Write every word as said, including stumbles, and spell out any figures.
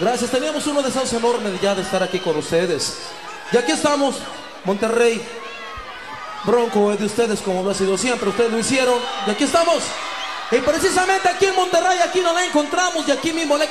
Gracias, teníamos unos deseos enormes ya de estar aquí con ustedes. Y aquí estamos, Monterrey. Bronco es de ustedes como lo ha sido siempre, ustedes lo hicieron. Y aquí estamos. Y precisamente aquí en Monterrey, aquí nos la encontramos y aquí mismo le